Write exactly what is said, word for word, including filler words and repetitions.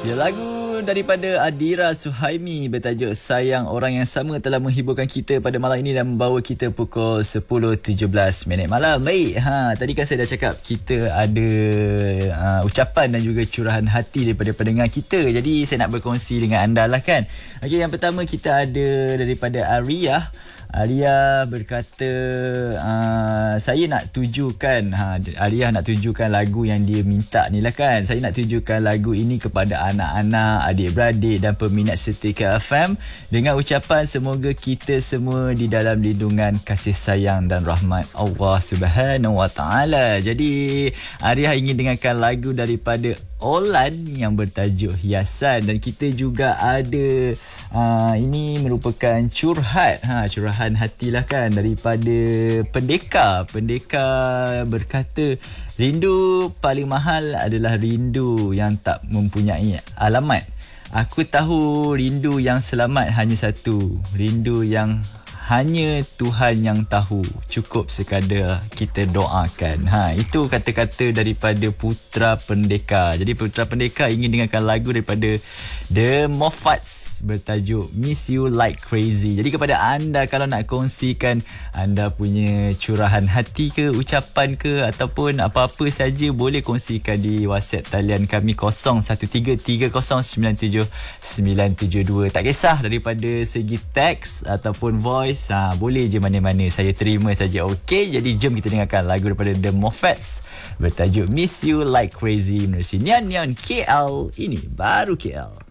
Ya, lagu daripada Adira Suhaimi bertajuk Sayang Orang Yang Sama telah menghiburkan kita pada malam ini dan membawa kita pukul sepuluh tujuh belas minit malam. Baik, ha, tadi kan saya dah cakap kita ada uh, ucapan dan juga curahan hati daripada pendengar kita. Jadi saya nak berkongsi dengan anda lah kan. Okey, yang pertama kita ada daripada Arya. Arya berkata uh, saya nak tujukan ha, Arya nak tujukan lagu yang dia minta ni lah kan. Saya nak tujukan lagu ini kepada anak-anak, adik-beradik dan peminat setia F M dengan ucapan semoga kita semua di dalam lindungan kasih sayang dan rahmat Allah Subhanahu Wa Taala. Jadi Arya ingin dengarkan lagu daripada Olan yang bertajuk Hiasan, dan kita juga ada uh, ini merupakan curhat ha, curahan hatilah kan daripada Pendeka. Pendeka berkata rindu paling mahal adalah rindu yang tak mempunyai alamat. Aku tahu rindu yang selamat hanya satu, rindu yang hanya Tuhan yang tahu. Cukup sekadar kita doakan. Ha, itu kata-kata daripada Putra Pendeka. Jadi Putra Pendeka ingin dengarkan lagu daripada The Moffats bertajuk Miss You Like Crazy. Jadi kepada anda, kalau nak kongsikan anda punya curahan hati ke, ucapan ke, ataupun apa-apa saja, boleh kongsikan di WhatsApp talian kami kosong satu tiga tiga kosong sembilan tujuh sembilan tujuh dua. Tak kisah daripada segi teks ataupun voice, Ha, boleh je mana-mana, saya terima saja. Okey, jadi jom kita dengarkan lagu daripada The Moffats bertajuk Miss You Like Crazy menerusi Nian Nian K L. Ini baru K L.